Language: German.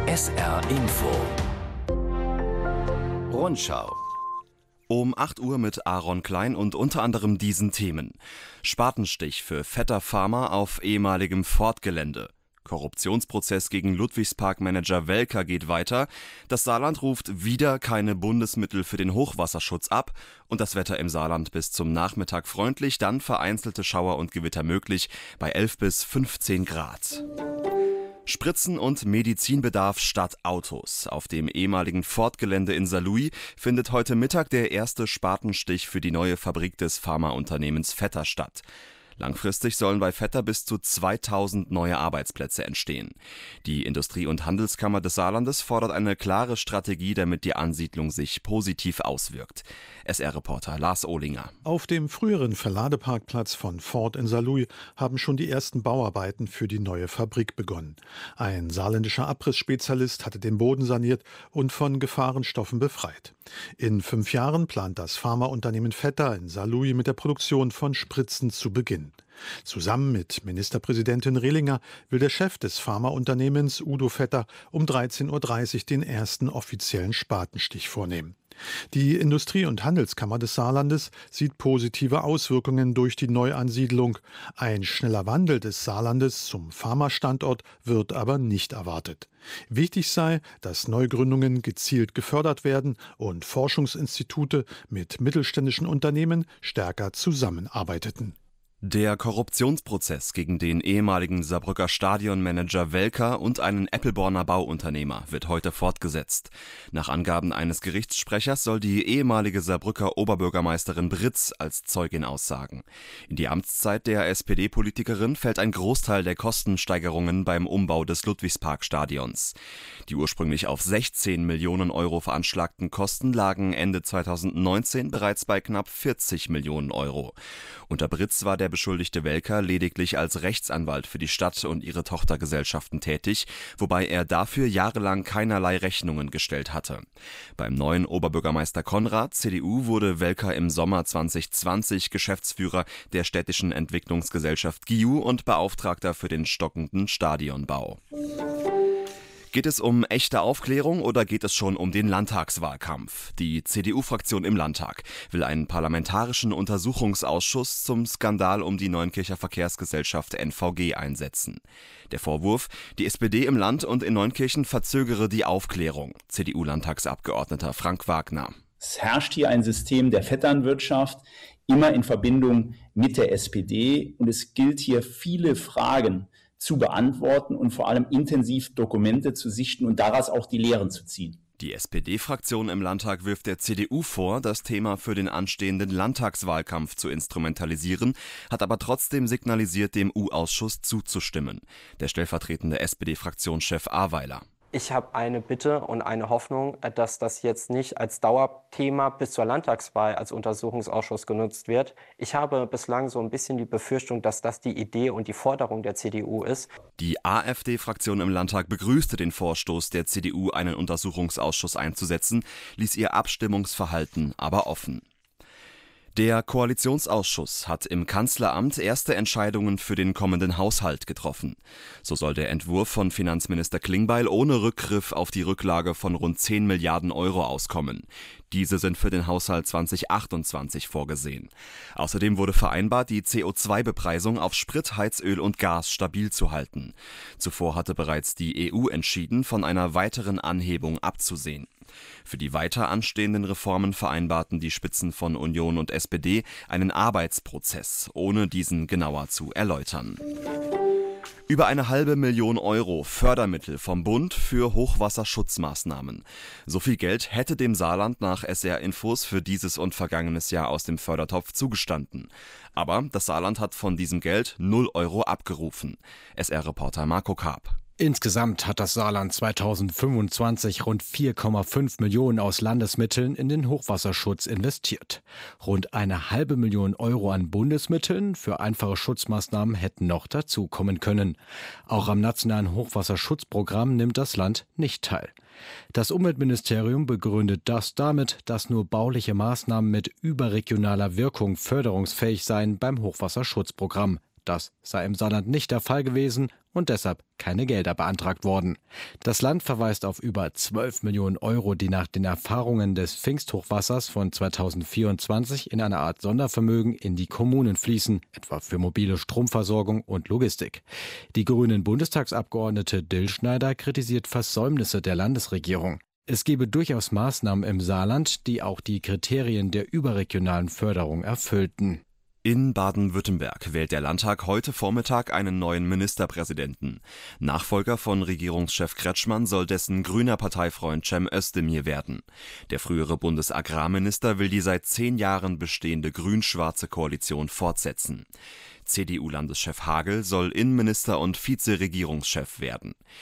SR Info Rundschau. Um 8 Uhr mit Aaron Klein und unter anderem diesen Themen. Spatenstich für Vetter Pharma auf ehemaligem Ford-Gelände. Korruptionsprozess gegen Ludwigspark-Manager Welker geht weiter. Das Saarland ruft wieder keine Bundesmittel für den Hochwasserschutz ab. Und das Wetter im Saarland bis zum Nachmittag freundlich, dann vereinzelte Schauer und Gewitter möglich bei 11 bis 15 Grad. Spritzen und Medizinbedarf statt Autos. Auf dem ehemaligen Ford-Gelände in Saarlouis findet heute Mittag der erste Spatenstich für die neue Fabrik des Pharmaunternehmens Vetter statt. Langfristig sollen bei Vetter bis zu 2000 neue Arbeitsplätze entstehen. Die Industrie- und Handelskammer des Saarlandes fordert eine klare Strategie, damit die Ansiedlung sich positiv auswirkt. SR-Reporter Lars Ohlinger. Auf dem früheren Verladeparkplatz von Ford in Saarlouis haben schon die ersten Bauarbeiten für die neue Fabrik begonnen. Ein saarländischer Abrissspezialist hatte den Boden saniert und von Gefahrenstoffen befreit. In 5 Jahren plant das Pharmaunternehmen Vetter in Saarlouis mit der Produktion von Spritzen zu beginnen. Zusammen mit Ministerpräsidentin Rehlinger will der Chef des Pharmaunternehmens, Udo Vetter, um 13:30 Uhr den ersten offiziellen Spatenstich vornehmen. Die Industrie- und Handelskammer des Saarlandes sieht positive Auswirkungen durch die Neuansiedlung. Ein schneller Wandel des Saarlandes zum Pharmastandort wird aber nicht erwartet. Wichtig sei, dass Neugründungen gezielt gefördert werden und Forschungsinstitute mit mittelständischen Unternehmen stärker zusammenarbeiteten. Der Korruptionsprozess gegen den ehemaligen Saarbrücker Stadionmanager Welker und einen Eppelborner Bauunternehmer wird heute fortgesetzt. Nach Angaben eines Gerichtssprechers soll die ehemalige Saarbrücker Oberbürgermeisterin Britz als Zeugin aussagen. In die Amtszeit der SPD-Politikerin fällt ein Großteil der Kostensteigerungen beim Umbau des Ludwigspark-Stadions. Die ursprünglich auf 16 Millionen Euro veranschlagten Kosten lagen Ende 2019 bereits bei knapp 40 Millionen Euro. Unter Britz war der beschuldigte Welker lediglich als Rechtsanwalt für die Stadt und ihre Tochtergesellschaften tätig, wobei er dafür jahrelang keinerlei Rechnungen gestellt hatte. Beim neuen Oberbürgermeister Konrad, CDU, wurde Welker im Sommer 2020 Geschäftsführer der städtischen Entwicklungsgesellschaft GIU und Beauftragter für den stockenden Stadionbau. Geht es um echte Aufklärung oder geht es schon um den Landtagswahlkampf? Die CDU-Fraktion im Landtag will einen parlamentarischen Untersuchungsausschuss zum Skandal um die Neunkircher Verkehrsgesellschaft NVG einsetzen. Der Vorwurf, die SPD im Land und in Neunkirchen verzögere die Aufklärung. CDU-Landtagsabgeordneter Frank Wagner. Es herrscht hier ein System der Vetternwirtschaft, immer in Verbindung mit der SPD. Und es gilt hier, viele Fragen zu beantworten und vor allem intensiv Dokumente zu sichten und daraus auch die Lehren zu ziehen. Die SPD-Fraktion im Landtag wirft der CDU vor, das Thema für den anstehenden Landtagswahlkampf zu instrumentalisieren, hat aber trotzdem signalisiert, dem U-Ausschuss zuzustimmen. Der stellvertretende SPD-Fraktionschef Aweiler. Ich habe eine Bitte und eine Hoffnung, dass das jetzt nicht als Dauerthema bis zur Landtagswahl als Untersuchungsausschuss genutzt wird. Ich habe bislang so ein bisschen die Befürchtung, dass das die Idee und die Forderung der CDU ist. Die AfD-Fraktion im Landtag begrüßte den Vorstoß der CDU, einen Untersuchungsausschuss einzusetzen, ließ ihr Abstimmungsverhalten aber offen. Der Koalitionsausschuss hat im Kanzleramt erste Entscheidungen für den kommenden Haushalt getroffen. So soll der Entwurf von Finanzminister Klingbeil ohne Rückgriff auf die Rücklage von rund 10 Milliarden Euro auskommen. Diese sind für den Haushalt 2028 vorgesehen. Außerdem wurde vereinbart, die CO2-Bepreisung auf Sprit, Heizöl und Gas stabil zu halten. Zuvor hatte bereits die EU entschieden, von einer weiteren Anhebung abzusehen. Für die weiter anstehenden Reformen vereinbarten die Spitzen von Union und SPD einen Arbeitsprozess, ohne diesen genauer zu erläutern. Über 500.000 Euro Fördermittel vom Bund für Hochwasserschutzmaßnahmen. So viel Geld hätte dem Saarland nach SR-Infos für dieses und vergangenes Jahr aus dem Fördertopf zugestanden. Aber das Saarland hat von diesem Geld 0 Euro abgerufen. SR-Reporter Marco Karp. Insgesamt hat das Saarland 2025 rund 4,5 Millionen aus Landesmitteln in den Hochwasserschutz investiert. Rund 500.000 Euro an Bundesmitteln für einfache Schutzmaßnahmen hätten noch dazukommen können. Auch am nationalen Hochwasserschutzprogramm nimmt das Land nicht teil. Das Umweltministerium begründet das damit, dass nur bauliche Maßnahmen mit überregionaler Wirkung förderungsfähig seien beim Hochwasserschutzprogramm. Das sei im Saarland nicht der Fall gewesen und deshalb keine Gelder beantragt worden. Das Land verweist auf über 12 Millionen Euro, die nach den Erfahrungen des Pfingsthochwassers von 2024 in einer Art Sondervermögen in die Kommunen fließen, etwa für mobile Stromversorgung und Logistik. Die grünen Bundestagsabgeordnete Dillschneider kritisiert Versäumnisse der Landesregierung. Es gebe durchaus Maßnahmen im Saarland, die auch die Kriterien der überregionalen Förderung erfüllten. In Baden-Württemberg wählt der Landtag heute Vormittag einen neuen Ministerpräsidenten. Nachfolger von Regierungschef Kretschmann soll dessen grüner Parteifreund Cem Özdemir werden. Der frühere Bundesagrarminister will die seit 10 Jahren bestehende grün-schwarze Koalition fortsetzen. CDU-Landeschef Hagel soll Innenminister und Vizeregierungschef werden.